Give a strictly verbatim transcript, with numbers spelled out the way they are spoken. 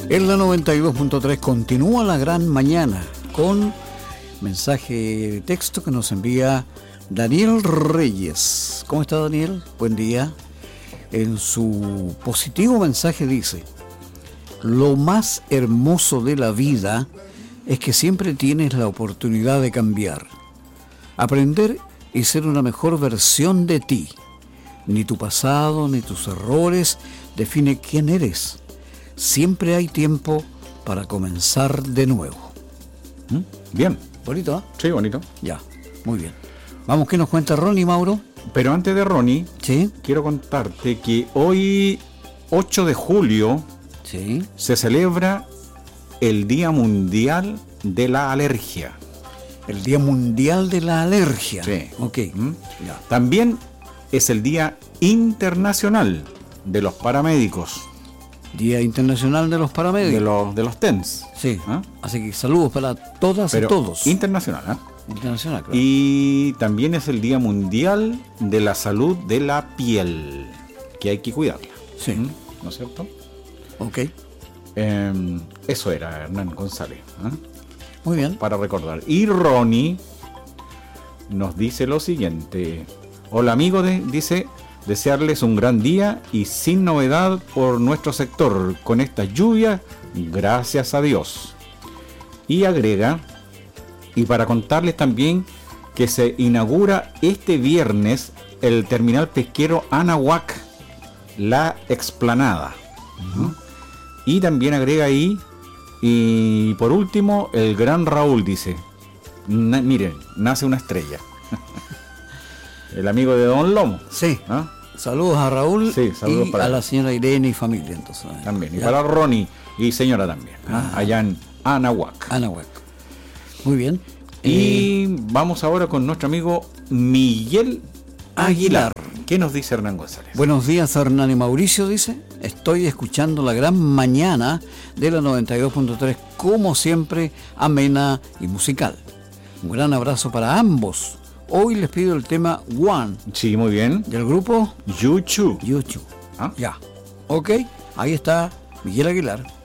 En la noventa y dos punto tres continúa la gran mañana con mensaje de texto que nos envía Daniel Reyes. ¿Cómo está, Daniel? Buen día. En su positivo mensaje dice: lo más hermoso de la vida es que siempre tienes la oportunidad de cambiar, aprender y ser una mejor versión de ti. Ni tu pasado ni tus errores define quién eres. Siempre hay tiempo para comenzar de nuevo. ¿Mm? Bien. ¿Bonito, eh? Sí, bonito. Ya, muy bien. Vamos, ¿qué nos cuenta Ronnie, Mauro? Pero antes de Ronnie, ¿Sí? quiero contarte que hoy, ocho de julio, Sí. se celebra el Día Mundial de la Alergia. El Día Mundial de la Alergia. Sí. Ok. ¿Mm? Ya. También es el Día Internacional de los Paramédicos. Día Internacional de los Paramédicos. De los, de los T E N S. Sí. ¿Ah? Así que saludos para todas Pero y todos. internacional, ¿eh? Internacional, claro. Y también es el Día Mundial de la Salud de la Piel, que hay que cuidarla. Sí. ¿Mm? ¿No es cierto? Ok. Eh, eso era Hernán González, ¿eh? Muy bien. Para recordar. Y Ronnie nos dice lo siguiente: hola amigo, de, dice, desearles un gran día y sin novedad por nuestro sector con esta lluvia, gracias a Dios. Y agrega, y para contarles también que se inaugura este viernes el terminal pesquero Anahuac, la explanada. Uh-huh. Y también agrega ahí, y por último, el gran Raúl dice, na, miren, nace una estrella. El amigo de Don Lomo. Sí. ¿Ah? Saludos a Raúl. Sí, saludos y para a él. la señora Irene y familia, entonces. También. Y Ya. para Ronnie y señora también. ¿Ah? Ah. Allá en Anahuac. Anahuac. Muy bien. Y Eh, vamos ahora con nuestro amigo Miguel Aguilar. Aguilar. ¿Qué nos dice Hernán González? Buenos días, Hernán y Mauricio, dice. Estoy escuchando la gran mañana de la noventa y dos punto tres, como siempre, amena y musical. Un gran abrazo para ambos. Hoy les pido el tema One Sí, muy bien. del grupo Yuchu. YouTube. ¿Ah? Ya. Ok, ahí está Miguel Aguilar.